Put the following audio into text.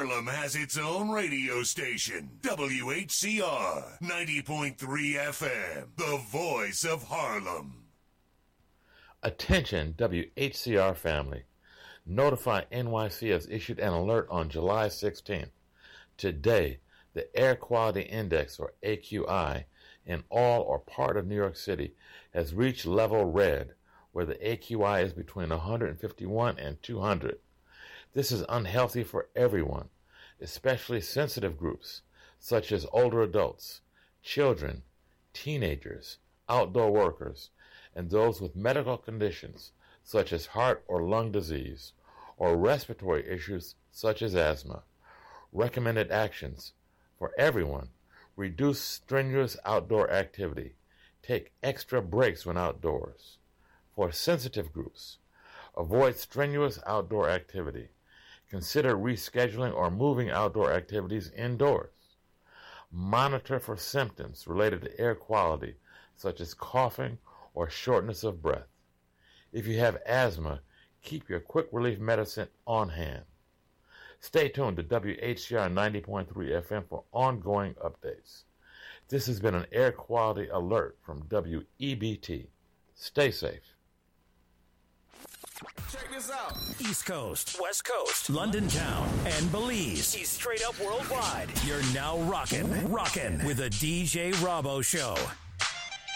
Harlem has its own radio station, WHCR 90.3 FM, the voice of Harlem. Attention, WHCR family. Notify NYC has issued an alert on July 16th. Today, the Air Quality Index, or AQI, in all or part of New York City has reached level red, where the AQI is between 151 and 200. This is unhealthy for everyone, especially sensitive groups such as older adults, children, teenagers, outdoor workers, and those with medical conditions such as heart or lung disease or respiratory issues such as asthma. Recommended actions for everyone: reduce strenuous outdoor activity, take extra breaks when outdoors. For sensitive groups, avoid strenuous outdoor activity. Consider rescheduling or moving outdoor activities indoors. Monitor for symptoms related to air quality, such as coughing or shortness of breath. If you have asthma, keep your quick relief medicine on hand. Stay tuned to WHCR 90.3 FM for ongoing updates. This has been an air quality alert from WEBT. Stay safe. Check this out. East Coast, West Coast, London town, and Belize. He's straight up worldwide. You're now rockin' with the DJ Robbo Show.